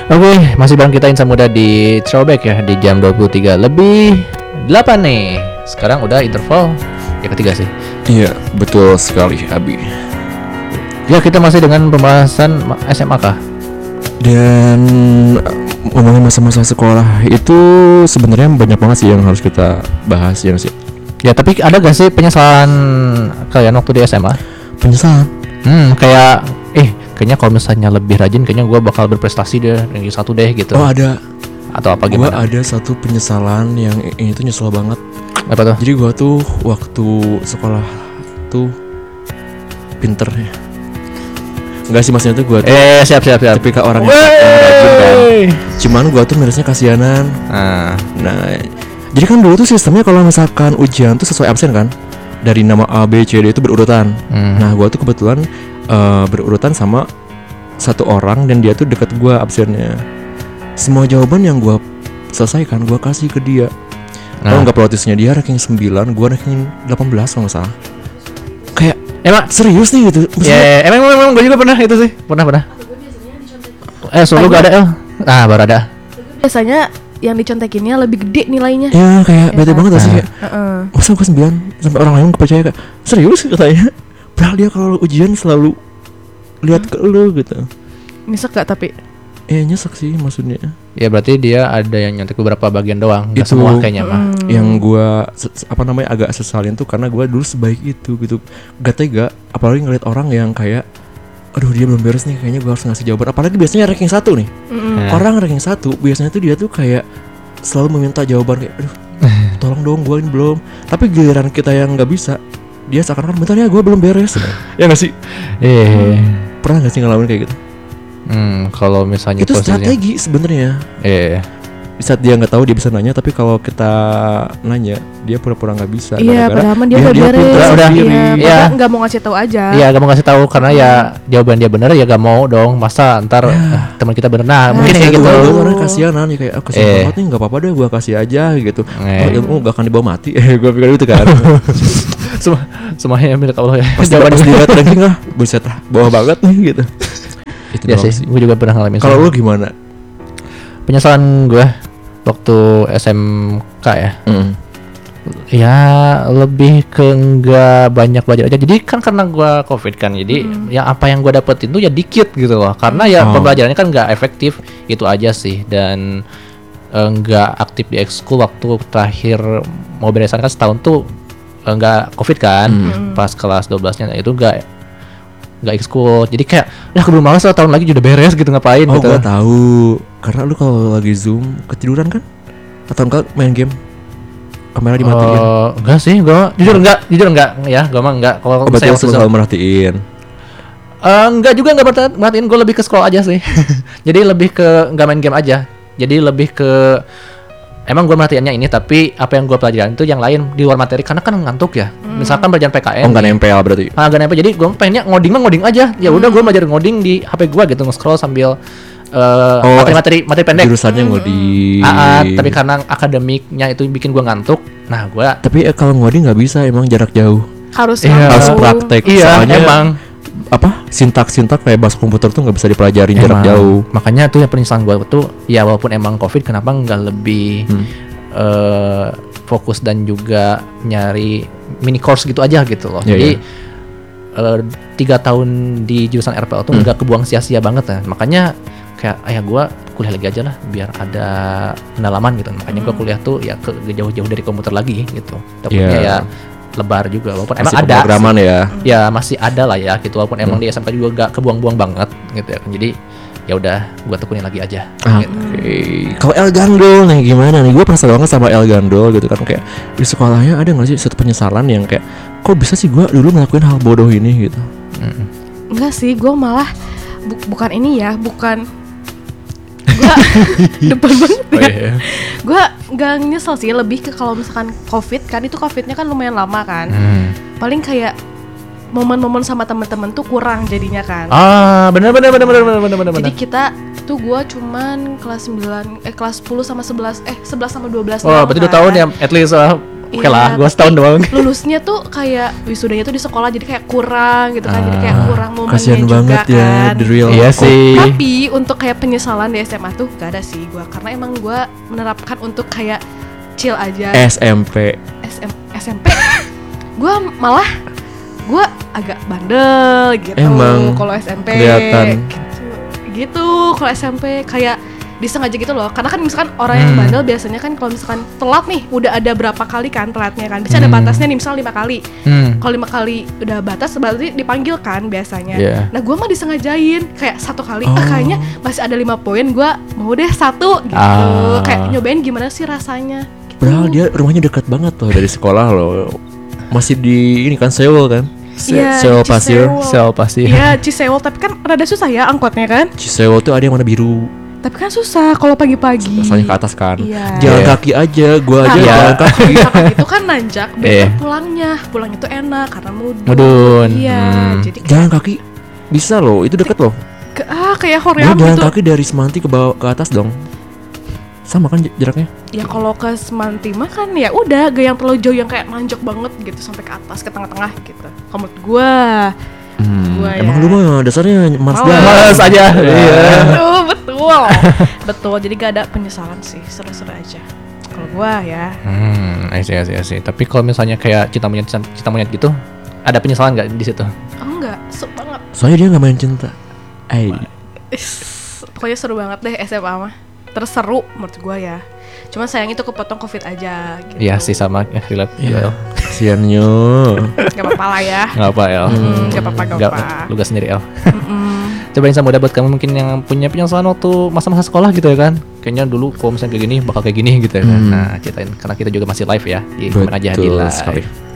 Oke, masih bareng kita Insan Muda di Throwback ya di jam 23 lebih 8 nih. Sekarang udah interval yang ketiga sih. Iya, betul sekali, Abi. Ya, kita masih dengan pembahasan SMA kah? Dan ngomongin masa-masa sekolah itu sebenarnya banyak banget sih yang harus kita bahas ya sih. Ya, tapi ada gak sih penyesalan kalian waktu di SMA? Penyesalan? Kayak kayaknya kalau misalnya lebih rajin kayaknya gue bakal berprestasi deh yang satu deh gitu. Oh, ada. Atau apa gimana? Gue ada satu penyesalan yang ini tuh nyesel banget. Apa tuh? Jadi gue tuh waktu sekolah tuh pinter ya. Enggak sih, maksudnya tuh gue tuh siap. tipikal orang yang rajin kan. Cuman gue tuh nulisnya kasianan. Nah, jadi kan dulu tuh sistemnya kalau misalkan ujian tuh sesuai absen kan. Dari nama A, B, C, D itu berurutan. Nah, gue tuh kebetulan berurutan sama satu orang dan dia tuh deket gue absennya. Semua jawaban yang gue selesaikan gue kasih ke dia. Kalau nggak plotisnya dia ranking 9, gue ranking 18 kalau nggak salah. Kayak emang serius nih gitu. Ya, emang gue juga pernah itu sih. Pernah. Solo gak ada El. Baru ada. Biasanya yang dicontekinnya lebih gede nilainya. Ya kayak bete banget gak sih kayak masa gue 9 sampai orang lain kepercaya kayak serius katanya. Padahal dia kalau ujian selalu lihat ke lu gitu. Nyesek gak tapi? Nyesek sih maksudnya. Ya berarti dia ada yang nyontek beberapa bagian doang, nggak Itu semua kayaknya mah. Yang gue agak sesalin tuh karena gue dulu sebaik itu gitu. Gak tega, apalagi ngeliat orang yang kayak aduh dia belum beres nih, kayaknya gue harus ngasih jawaban. Apalagi biasanya ranking 1 nih. Orang ranking 1 biasanya tuh dia tuh kayak selalu meminta jawaban kayak aduh tolong dong gue ini belum. Tapi giliran kita yang gak bisa, dia seakan-akan bentar ya gue belum beres. Ya gak sih? Pernah gak sih ngalamin kayak gitu? Kalau misalnya itu strategi sebenarnya. Di saat dia nggak tahu dia bisa nanya, tapi kalau kita nanya dia pura-pura nggak bisa. Iya, padahal dia udah beres. Iya, nggak mau ngasih tahu aja. Iya, nggak mau ngasih tahu karena ya jawaban dia bener ya nggak mau dong. Masa ntar teman kita bener. Mungkin kayak gitu. Orang kasihan nih kayak aku kasihan banget nih, nggak apa-apa deh, gua kasih aja gitu. Ilmu gak akan dibawa mati. Gua pikir gitu kan. Semuanya milik Allah ya. Pas jawaban dilihat ranking lah, buset lah, bawah banget nih gitu. Itu ya sih, gue juga pernah ngalamin. Kalau lu gimana? Penyesalan gue waktu SMK ya. Ya lebih ke nggak banyak belajar aja. Jadi kan karena gue COVID kan, jadi yang apa yang gue dapetin tuh ya dikit gitu loh. Karena ya pembelajarannya kan nggak efektif, itu aja sih. Dan nggak aktif di ekskul waktu terakhir mau beresan kan setahun tuh nggak COVID kan. Pas kelas 12-nya itu nggak ekskul. Jadi kayak keburu malas lah, tahun lagi udah beres gitu, ngapain gitu. Gue tahu. Karena lu kalau lagi Zoom ketiduran kan? Atau enggak main game? Kamera dimatiin? Enggak sih, gue jujur enggak ya, gue mah enggak. Kalau saya selalu merhatiin. Enggak juga, enggak merhatiin, gue lebih ke scroll aja sih. Jadi lebih ke enggak main game aja. Jadi lebih ke emang gue merhatiannya ini, tapi apa yang gue pelajarin itu yang lain di luar materi, karena kan ngantuk ya. Misalkan belajar PKN. Nggak nempel berarti. Nggak nempel, jadi gue pengennya ngoding aja. Ya udah gue belajar ngoding di HP gue gitu, nge-scroll sambil materi pendek. Jurusannya ngoding. Tapi karena akademiknya itu bikin gue ngantuk. Nah gue. Tapi kalau ngoding nggak bisa, emang jarak jauh. Harus praktek. Iya, soalnya emang sintak kayak bahasa komputer tuh nggak bisa dipelajarin jarak jauh. Makanya tuh yang penyesalan gue tuh ya, walaupun emang COVID, kenapa nggak lebih fokus dan juga nyari mini course gitu aja gitu loh. Jadi 3 tahun di jurusan RPL tuh nggak kebuang sia-sia banget ya. Makanya kayak gue kuliah lagi aja lah biar ada pendalaman gitu. Makanya gue kuliah tuh ya ke jauh-jauh dari komputer lagi gitu. Takutnya ya lebar juga, walaupun masih emang ada pemrograman ya masih ada lah ya gitu, walaupun emang di SMK juga gak kebuang-buang banget gitu ya. Jadi ya udah gue tekunin lagi aja. Kalau El Gandol nih gimana nih? Gue penasaran banget sama El Gandol gitu kan, kayak di sekolahnya ada nggak sih satu penyesalan yang kayak kok bisa sih gue dulu ngelakuin hal bodoh ini gitu? Enggak sih, gue malah bukan ini ya, bukan gue depan banget ya. Gue nggak nyesel sih, lebih ke kalau misalkan COVID kan, itu COVID-nya kan lumayan lama kan. Paling kayak momen-momen sama teman-teman tuh kurang jadinya kan. Benar. Jadi kita tuh gue cuman kelas 10 sama 11 sama 12 berarti 2 tahun ya at least Oke lah, gue setahun doang. Lulusnya tuh kayak wisudanya tuh di sekolah jadi kayak kurang gitu kan, jadi kayak kurang momennya kasian juga banget kan. ya, the real. Iya sih. Tapi untuk kayak penyesalan di SMA tuh gak ada sih gue, karena emang gue menerapkan untuk kayak chill aja. SMP gue malah gue agak bandel gitu. Emang kalau SMP kelihatan. gitu kalau SMP kayak disengaja gitu loh, karena kan misalkan orang yang bandel biasanya kan kalau misalkan telat nih udah ada berapa kali kan telatnya kan, bisa ada batasnya nih, misal 5 kali. Kalau 5 kali udah batas berarti dipanggil kan biasanya. Nah gue mah disengajain kayak 1 kali kayaknya masih ada 5 poin, gue mau deh 1 gitu. Kayak nyobain gimana sih rasanya gitu. Padahal dia rumahnya dekat banget loh dari sekolah loh, masih di ini kan Seoul kan. Seoul Pasir. Iya, Ciseul, tapi kan rada susah ya angkotnya kan. Ciseul tuh ada yang warna biru. Tapi kan susah kalau pagi-pagi. Soalnya ke atas kan. Iya. Jalan kaki aja, gua aja jalan kaki. Jalan kaki itu kan nanjak, besok pulangnya tuh enak karena mudun. Iya, jadi jalan kaki bisa loh, itu deket loh. Kayak Hoream gitu. Jalan kaki dari Semanti ke bawah ke atas dong. Sama kan jaraknya? Ya kalau ke Semanti mah kan ya udah gak yang terlalu jauh yang kayak nanjak banget gitu sampai ke atas ke tengah-tengah gitu. Kalau menurut gua emang lu mah dasarnya Males aja. Iya. Betul. Jadi gak ada penyesalan sih, seru-seru aja. Kalau gua ya. I see. Tapi kalau misalnya kayak cinta monyet gitu, ada penyesalan nggak di situ? Oh enggak, seru banget. Soalnya dia nggak main cinta. Pokoknya seru banget deh SMA mah. Terseru menurut gua ya. Cuma sayang itu kepotong COVID aja gitu. Iya sih sama ya, relate. Iya. Kasiannya. Gak apa-apa lah ya. Gak apa El. Gak apa-apa. Lu gak sendiri El. Coba yang mudah buat kamu mungkin yang punya penyesalan waktu masa-masa sekolah gitu ya kan. Kayaknya dulu kalau misalnya kayak gini bakal kayak gini gitu ya kan. Nah ceritain karena kita juga masih live ya. Komen aja di live.